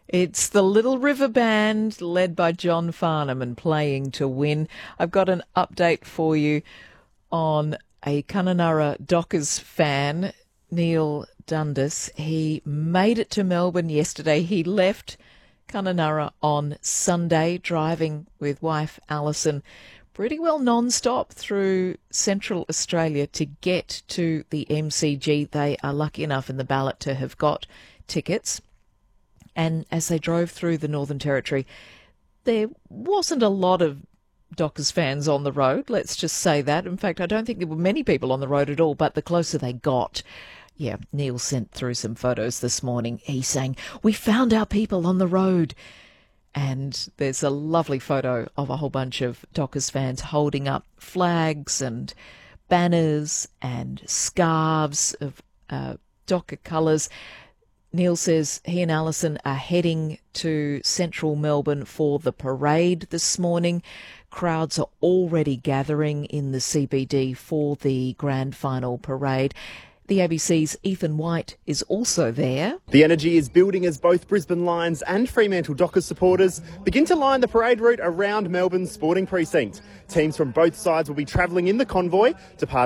It's the Little River Band led by John Farnham and Playing to Win. I've got an update for you on a Kununurra Dockers fan, Neil Dundas. He made it to Melbourne yesterday. He left Kununurra on Sunday, driving with wife Alison pretty well non-stop through Central Australia to get to the MCG. They are lucky enough in the ballot to have got tickets. And as they drove through the Northern Territory, there wasn't a lot of Dockers fans on the road, let's just say that. In fact, I don't think there were many people on the road at all, but the closer they got, Neil sent through some photos this morning. He's saying, "We found our people on the road." And there's a lovely photo of a whole bunch of Dockers fans holding up flags and banners and scarves of Docker colours. Neil says he and Alison are heading to central Melbourne for the parade this morning. Crowds are already gathering in the CBD for the grand final parade. The ABC's Ethan White is also there. The energy is building as both Brisbane Lions and Fremantle Dockers supporters begin to line the parade route around Melbourne's sporting precinct. Teams from both sides will be travelling in the convoy to part